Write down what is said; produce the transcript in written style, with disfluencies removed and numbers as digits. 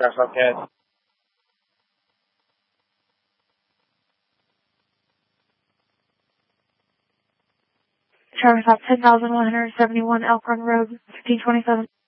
Crash Bobcat. Charlie Top 10,171 Elk Run Road, 1527.